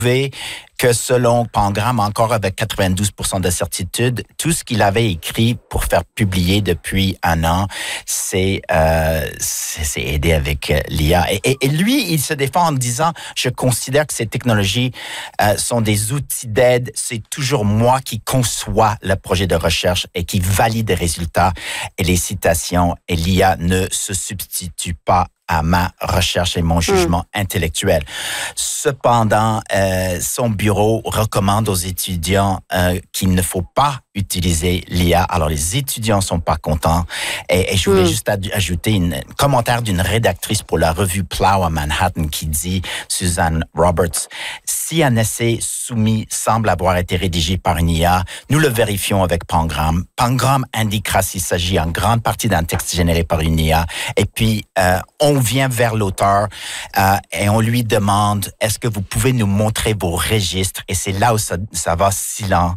que selon Pangram, encore avec 92% de certitude, tout ce qu'il avait écrit pour faire publier depuis un an, c'est aidé avec l'IA. Et lui, il se défend en disant, je considère que ces technologies sont des outils d'aide. C'est toujours moi qui conçois le projet de recherche et qui valide les résultats et les citations. Et l'IA ne se substitue pas à ma recherche et mon jugement intellectuel. Cependant, son bureau recommande aux étudiants qu'il ne faut pas utiliser l'IA. Alors, les étudiants sont pas contents. Et je voulais juste ajouter un commentaire d'une rédactrice pour la revue Plow à Manhattan qui dit, Suzanne Roberts, si un essai soumis semble avoir été rédigé par une IA, nous le vérifions avec Pangram. Pangram indiquera s'il s'agit en grande partie d'un texte généré par une IA. Et puis, on vient vers l'auteur et on lui demande, est-ce que vous pouvez nous montrer vos registres? Et c'est là où ça va si lent.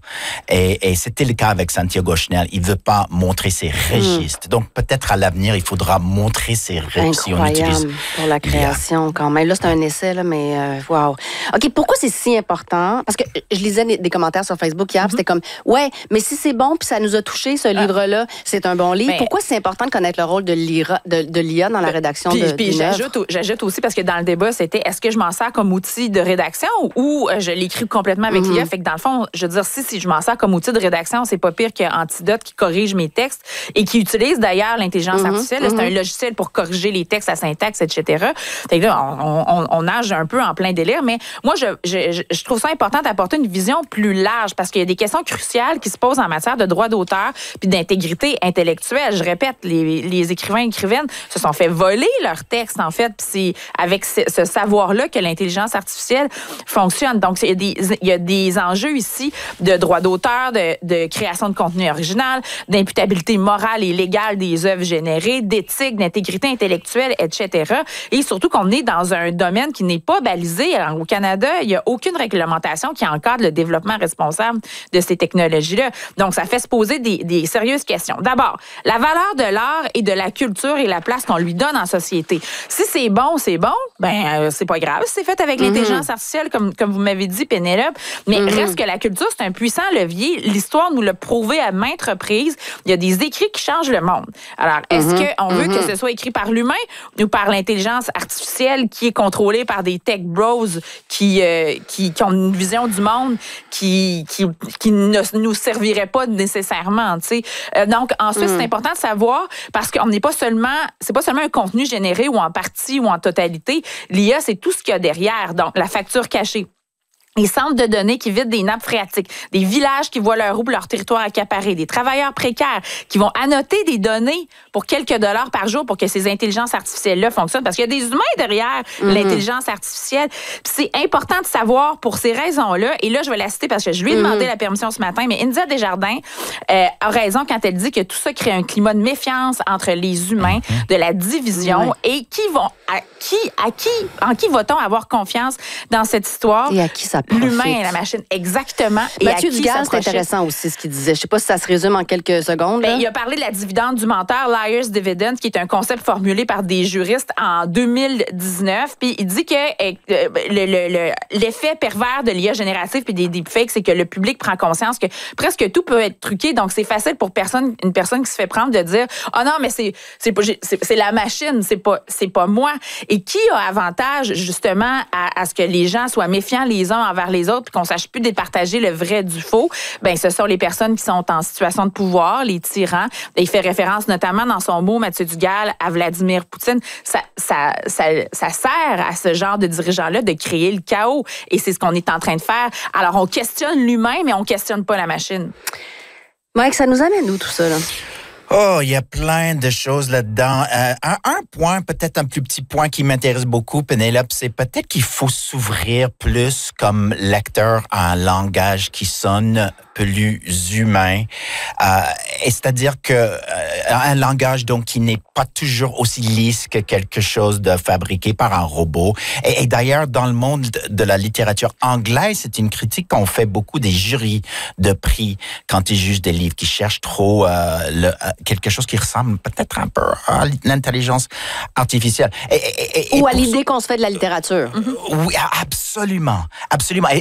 Et c'était le cas avec Santiago Schnell. Il veut pas montrer ses registres. Donc, peut-être à l'avenir, il faudra montrer ses registres. Si on utilise pour la création, quand même. Là, c'est un essai, là, mais wow. OK, pourquoi c'est si important? Parce que je lisais des commentaires sur Facebook hier, c'était comme, ouais, mais si c'est bon, puis ça nous a touché, ce livre-là, c'est un bon livre. Mais pourquoi c'est important de connaître le rôle de l'IA dans la rédaction puis j'ajoute aussi, parce que dans le débat, c'était, est-ce que je m'en sers comme outil de rédaction ou je l'écris complètement avec l'IA? Fait que dans le fond, je veux dire, si je m'en sers comme outil de rédaction, c'est pas pire qu'Antidote qui corrige mes textes et qui utilise d'ailleurs l'intelligence artificielle. Là, c'est un logiciel pour corriger les textes, la syntaxe, etc. Fait que là, on nage un peu en plein délire, mais moi, je trouve ça important d'apporter une vision plus large parce qu'il y a des questions cruciales qui se posent en matière de droit d'auteur puis d'intégrité intellectuelle. Je répète, les écrivains et écrivaines se sont fait voler leurs textes, en fait, puis c'est avec ce savoir-là que l'intelligence artificielle fonctionne. Donc, il y a des enjeux ici de droit d'auteur, de création de contenu original, d'imputabilité morale et légale des œuvres générées, d'éthique, d'intégrité intellectuelle, etc. Et surtout qu'on est dans un domaine qui n'est pas balisé. Alors, au Canada, il n'y a aucune réglementation qui encadre le développement responsable de ces technologies-là. Donc, ça fait se poser des sérieuses questions. D'abord, la valeur de l'art et de la culture et la place qu'on lui donne en société. Si c'est bon, c'est pas grave. C'est fait avec l'intelligence artificielle, comme vous m'avez dit, Pénélope. Mais reste que la culture, c'est un puissant levier. L'histoire nous l'a prouvé à maintes reprises. Il y a des écrits qui changent le monde. Alors, est-ce qu'on veut que ce soit écrit par l'humain ou par l'intelligence artificielle qui est contrôlée par des tech bros qui ont une vision du monde qui ne nous servirait pas nécessairement, tu sais. Donc, ensuite, c'est important de savoir parce qu'on n'est pas seulement, c'est pas seulement un contenu généré ou en partie ou en totalité. L'IA, c'est tout ce qu'il y a derrière. Donc, la facture cachée. Les centres de données qui vident des nappes phréatiques, des villages qui voient leur roue, leur territoire accaparé, des travailleurs précaires qui vont annoter des données pour quelques dollars par jour pour que ces intelligences artificielles-là fonctionnent. Parce qu'il y a des humains derrière l'intelligence artificielle. Puis c'est important de savoir pour ces raisons-là. Et là, je vais la citer parce que je lui ai demandé la permission ce matin. Mais India Desjardins a raison quand elle dit que tout ça crée un climat de méfiance entre les humains, de la division et en qui va-t-on avoir confiance dans cette histoire? Et à qui ça l'humain et la machine, exactement. Et Mathieu Dugas, c'est intéressant aussi ce qu'il disait. Je ne sais pas si ça se résume en quelques secondes. Ben, il a parlé de la dividende du menteur, Liar's Dividend, qui est un concept formulé par des juristes en 2019. Puis il dit que l'effet pervers de l'IA générative puis des deepfakes, c'est que le public prend conscience que presque tout peut être truqué. Donc, c'est facile pour une personne qui se fait prendre de dire « Ah non, mais c'est la machine, c'est pas moi. » Et qui a avantage, justement, à ce que les gens soient méfiants les uns envers les autres, puis qu'on sache plus départager le vrai du faux, ben ce sont les personnes qui sont en situation de pouvoir, les tyrans. Et il fait référence notamment dans son mot, Mathieu Dugal, à Vladimir Poutine. Ça sert à ce genre de dirigeants-là de créer le chaos. Et c'est ce qu'on est en train de faire. Alors, on questionne l'humain, mais on questionne pas la machine. Mike, ça nous amène où tout ça, là? Oh, il y a plein de choses là-dedans. Un point, peut-être un plus petit point qui m'intéresse beaucoup, Pénélope, c'est peut-être qu'il faut s'ouvrir plus comme lecteur à un langage qui sonne plus humain. Et c'est-à-dire que un langage donc qui n'est pas toujours aussi lisse que quelque chose de fabriqué par un robot. Et d'ailleurs, dans le monde de la littérature anglaise, c'est une critique qu'on fait beaucoup des jurys de prix quand ils jugent des livres qui cherchent trop quelque chose qui ressemble peut-être un peu à l'intelligence artificielle. Ou à l'idée qu'on se fait de la littérature. Oui, absolument. Absolument.